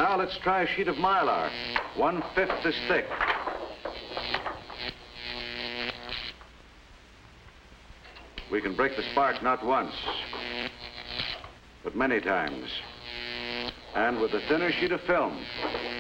now let's try a sheet of Mylar, 1/5 this thick. We can break the spark not once, but many times. And with a thinner sheet of film,